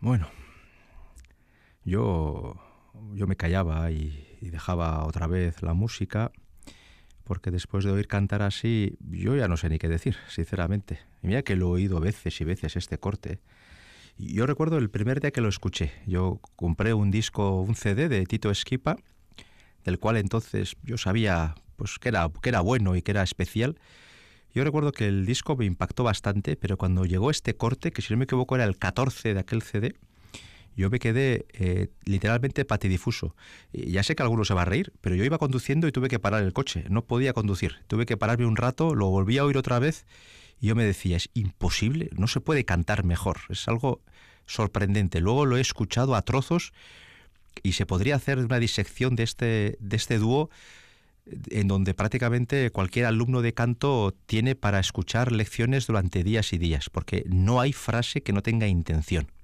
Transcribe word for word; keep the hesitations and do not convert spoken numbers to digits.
Bueno, yo, yo me callaba y, y dejaba otra vez la música, porque después de oír cantar así, yo ya no sé ni qué decir, sinceramente. Y mira que lo he oído veces y veces este corte. Y yo recuerdo el primer día que lo escuché. Yo compré un disco, un C D de Tito Esquipa, del cual entonces yo sabía pues que era, que era bueno y que era especial. Yo recuerdo que el disco me impactó bastante, pero cuando llegó este corte, que si no me equivoco era el catorce de aquel C D, yo me quedé eh, literalmente patidifuso. Y ya sé que alguno se va a reír, pero yo iba conduciendo y tuve que parar el coche. No podía conducir. Tuve que pararme un rato, lo volví a oír otra vez y yo me decía, es imposible, no se puede cantar mejor. Es algo sorprendente. Luego lo he escuchado a trozos y se podría hacer una disección de este, de este dúo en donde prácticamente cualquier alumno de canto tiene para escuchar lecciones durante días y días, porque no hay frase que no tenga intención.